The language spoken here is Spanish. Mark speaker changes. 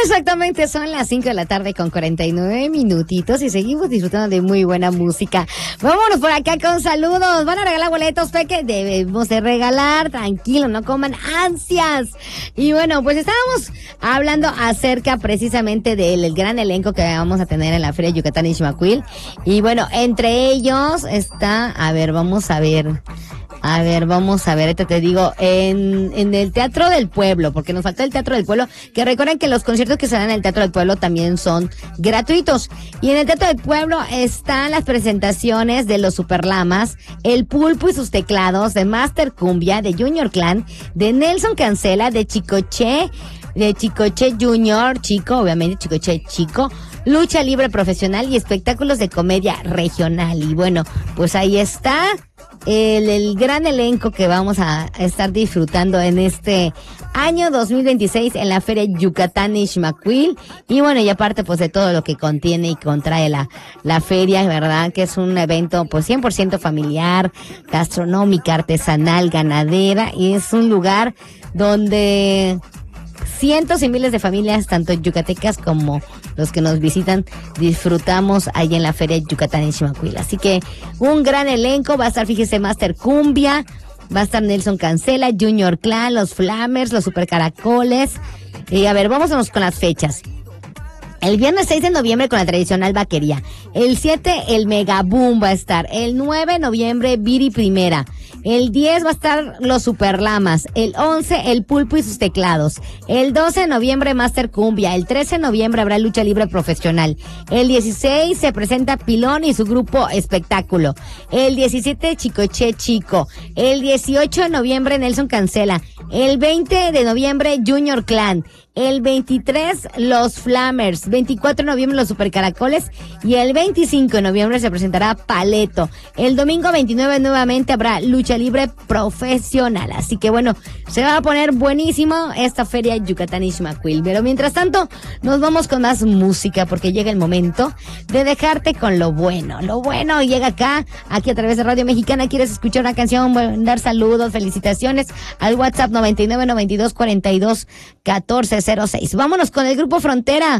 Speaker 1: Exactamente, son las 5 de la tarde con 49 minutitos y seguimos disfrutando de muy buena música. Vámonos por acá con saludos. Van a regalar boletos, Peque. Debemos de regalar, tranquilo, no coman ansias. Y bueno, pues estábamos hablando acerca precisamente del gran elenco que vamos a tener en la Feria Yucatán y Ixmiaquil. Y bueno, entre ellos está, vamos a ver, ahorita te digo, en el Teatro del Pueblo, porque nos falta el Teatro del Pueblo, que recuerden que los conciertos que se dan en el Teatro del Pueblo también son gratuitos. Y en el Teatro del Pueblo están las presentaciones de los Superlamas, El Pulpo y sus teclados, de Master Cumbia, de Junior Clan, de Nelson Cancela, de Chicoche Junior, Chico, obviamente Chicoche Chico, lucha libre profesional y espectáculos de comedia regional. Y bueno, pues ahí está el gran elenco que vamos a estar disfrutando en este año 2026 en la Feria Yucatán y Ixmiaquil. Y bueno, y aparte pues de todo lo que contiene y contrae la feria, ¿verdad? Que es un evento pues 100% familiar, gastronómica, artesanal, ganadera, y es un lugar donde cientos y miles de familias, tanto yucatecas como los que nos visitan, disfrutamos ahí en la Feria Yucatán y Ixmiaquil. Así que un gran elenco, va a estar, fíjese, Master Cumbia, va a estar Nelson Cancela, Junior Clan, los Flamers, los Super Caracoles. Y vámonos con las fechas. El viernes 6 de noviembre con la tradicional vaquería. El 7, el Megaboom va a estar. El 9 de noviembre, Viri Primera. El 10 va a estar los Superlamas. El 11, el Pulpo y sus teclados. El 12 de noviembre, Master Cumbia. El 13 de noviembre habrá lucha libre profesional. El 16 se presenta Pilón y su grupo Espectáculo. El 17, Chicoche Chico. El 18 de noviembre, Nelson Cancela. El 20 de noviembre, Junior Clan. El 23, los Flamers. 24 de noviembre, los Super Caracoles. Y el 25 de noviembre se presentará Paleto. El domingo 29 nuevamente habrá lucha libre profesional. Así que bueno, se va a poner buenísimo esta Feria Yucatán y Ixmiaquil. Pero mientras tanto, nos vamos con más música, porque llega el momento de dejarte con lo bueno. Lo bueno llega aquí a través de Radio Mexicana. ¿Quieres escuchar una canción? Dar saludos, felicitaciones al WhatsApp 99 92 42 14 06. Vámonos con el grupo Frontera.